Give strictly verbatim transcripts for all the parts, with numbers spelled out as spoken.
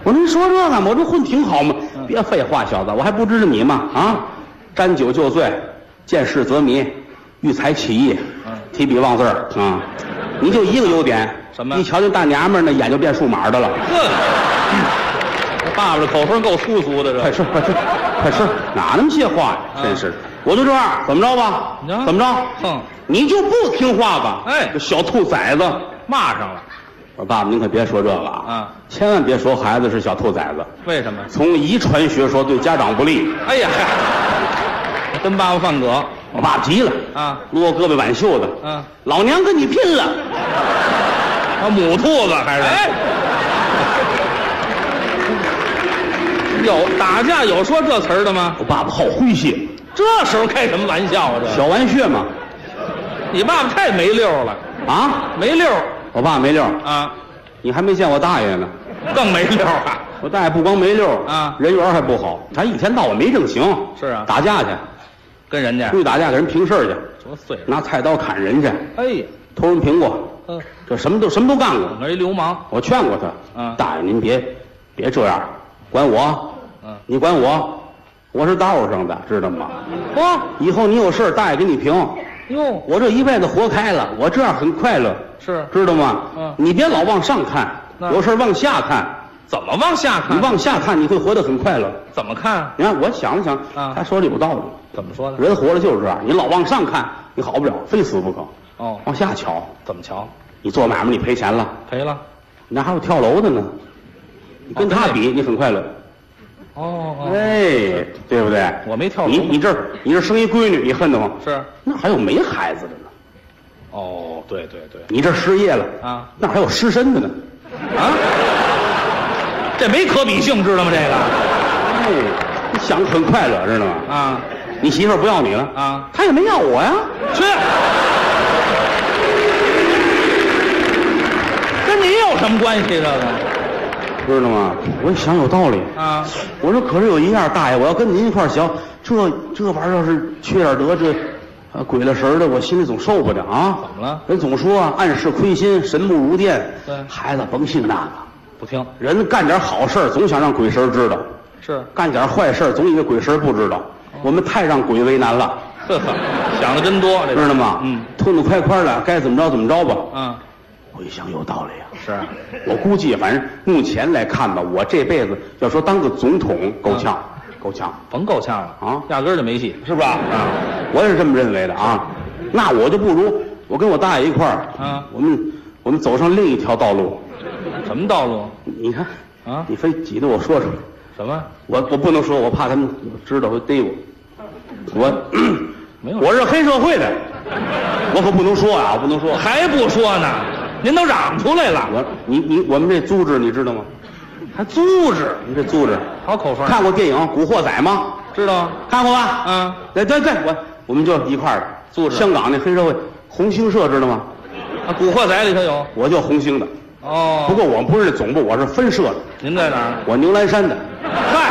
我说您说这干嘛？我这混挺好嘛。嗯、别废话，小子，我还不知道你吗？啊，沾酒就醉，见事则迷，育才起意，嗯，提笔忘字儿啊。你就一个优点， 什么？ 一瞧见大娘们儿那眼就变数码的了。 呵，我爸爸这口风够粗俗的，这快吃快吃快吃，哪那么些话呀？啊、真是，我就这样，怎么着吧？怎么着？ 哼， 你就不听话吧？ 哎， 这小兔崽子， 骂上了。 我说爸爸，您可别说这个啊！啊，千万别说孩子是小兔崽子。 为什么？ 从遗传学说对家长不利。 哎呀，跟爸爸犯葛。 我爸急了啊，撸胳膊挽袖子。嗯、啊，老娘跟你拼了！ 啊，母兔子还是？哎，有打架有说这词儿的吗？ 我爸爸好诙谐。 这时候开什么玩笑啊？这小玩笑嘛。 你爸爸太没溜了啊！ 没溜。 我爸没溜啊， 你还没见我大爷呢， 更没溜啊！ 我大爷不光没溜啊， 人缘还不好，他一天到晚没正形。 是啊， 打架去， 跟人家出去打架给人平事去， 多碎， 拿菜刀砍人去， 哎， 偷人苹果，嗯，这什么都什么都干过。 那一流氓， 我劝过他，嗯，大爷您别别这样，管我，嗯，你管我，我是道上的，知道吗？ 哦， 以后你有事大爷给你评。哟，我这一辈子活开了，我这样很快乐， 是知道吗？嗯，你别老往上看，有事往下看。 怎么往下看？ 你往下看，你会活得很快乐。 怎么看？ 你看，我想了想，啊，他说的有道理。 怎么说的？ 人活着就是这样，你老往上看，你好不了，非死不可。 哦， 往下瞧， 怎么瞧？ 你做买卖你赔钱了， 赔了， 那还有跳楼的呢。你跟他比，你很快乐。 哦， 哎，对不对？ 我没跳楼。 你你这你这生一闺女，你恨得慌。 是， 那还有没孩子的呢？ 哦，对对对， 你这失业了啊，那还有失身的呢。 啊，这没可比性，知道吗？这个， 哎，你想很快乐，知道吗？ 啊， 你媳妇儿不要你了啊， 她也没要我呀。 去，跟你有什么关系？这个。 知道吗？我一想有道理啊！我说可是有一样，大爷，我要跟您一块儿学，这这玩意儿要是缺点德，这啊鬼了神的，我心里总受不了啊！ 怎么了？ 人总说啊，暗室亏心，神不如电。 对， 孩子甭信那个， 不听。 人干点好事总想让鬼神知道， 是干点坏事总以为鬼神不知道。哦、我们太让鬼为难了。 呵呵，想的真多， 知道吗？ 嗯， 痛痛快快的，该怎么着怎么着吧。 嗯。 我一想有道理啊， 是我估计反正目前来看吧，我这辈子要说当个总统够呛，嗯、够呛， 甭够呛了啊， 压根儿就没戏， 是吧？啊，我也是这么认为的啊。那我就不如我跟我大爷一块儿，啊，我们我们走上另一条道路。 什么道路？ 你看啊， 你非挤得我说出来。 什么？ 我我不能说，我怕他们知道会逮我。我没有， 我是黑社会的，我可不能说啊，我不能说， 还不说呢。您都嚷出来了， 我你你我们这组织你知道吗？ 还组织？ 你这组织好口风。 看过电影《古惑仔》吗？ 知道， 看过吧？ 嗯， 对对对，我我们就一块儿的组织。 香港那黑社会红星社知道吗？ 啊，《古惑仔》里头有， 我叫红星的。 哦， 不过我们不是总部，我是分社的。 您在哪儿？ 我牛栏山的。 嗨，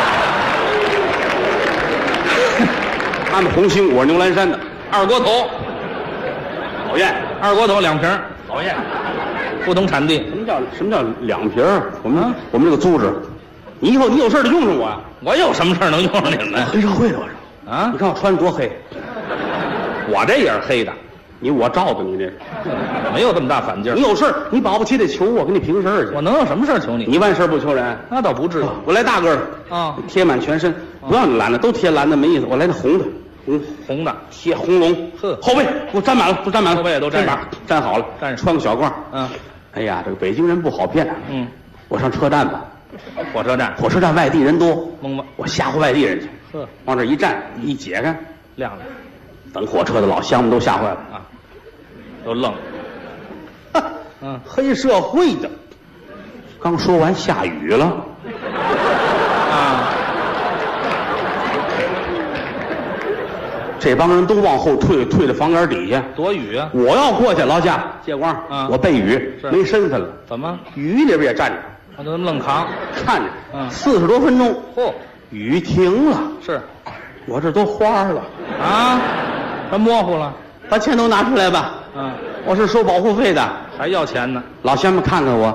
他们红星，我是牛栏山的。 二锅头， 讨厌。 二锅头两瓶。 讨厌， 不同产地。 什么叫什么叫两瓶儿？我们、啊、我们这个组织，你以后你有事就用上我呀。 我有什么事能用上你们？ 黑社会的我是啊！ 你看我穿的多黑， 我这也是黑的。 你我罩着你这是， 没有这么大反劲儿。 你有事你保不齐得求我，给你平事儿去。 我能有什么事求你？ 你万事不求人， 那倒不至于。 哦、我来大个的啊， 贴满全身，不要你蓝的，都贴蓝的没意思。我来那红的。 红红的贴红龙， 呵， 后背给我粘满了，都粘满了， 后背也都粘满， 粘好了， 粘穿个小褂， 嗯， 哎呀，这个北京人不好骗， 嗯， 我上车站吧， 火车站， 火车站外地人多， 懵了， 我吓唬外地人去， 呵， 往这一站，一解开， 亮了， 等火车的老乡们都吓坏了啊，都愣， 嗯，黑社会的，刚说完下雨了， 啊。 这帮人都往后退，退到房檐底下躲雨啊！ 我要过去，劳驾借光， 啊， 我背雨没身份了。 怎么？ 雨里边也站着， 我都愣扛， 看着， 嗯， 四十多分钟， 嚯， 雨停了， 是， 我这都花了啊，全模糊了， 把钱都拿出来吧， 嗯， 我是收保护费的， 还要钱呢。 老乡们看看我。